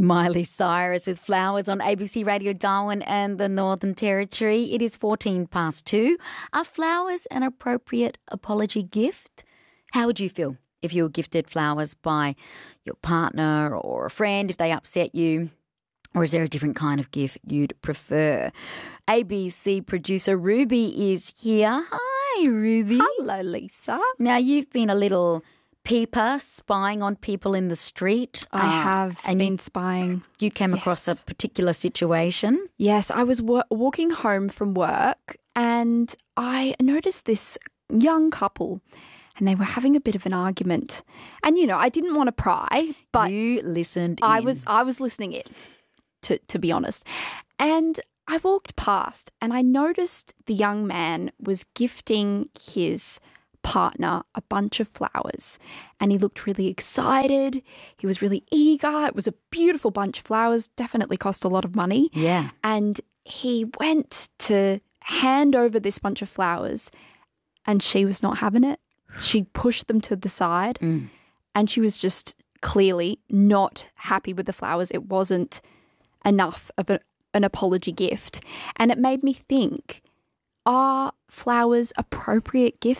Miley Cyrus with Flowers on ABC Radio Darwin and the Northern Territory. It is 2:14. Are flowers an appropriate apology gift? How would you feel if you were gifted flowers by your partner or a friend if they upset you? Or is there a different kind of gift you'd prefer? ABC producer Ruby is here. Hi, Ruby. Hello, Lisa. Now, you've been a little peeper, spying on people in the street. I have been spying. You came across a particular situation. Yes, I was walking home from work and I noticed this young couple and they were having a bit of an argument. And, you know, I didn't want to pry, but you listened in. I was listening in, to be honest. And I walked past and I noticed the young man was gifting his partner a bunch of flowers and he looked really excited. He was really eager. It was a beautiful bunch of flowers, definitely cost a lot of money. Yeah. And he went to hand over this bunch of flowers and she was not having it. She pushed them to the side and she was just clearly not happy with the flowers. It wasn't enough of an apology gift. And it made me think, are flowers appropriate gifts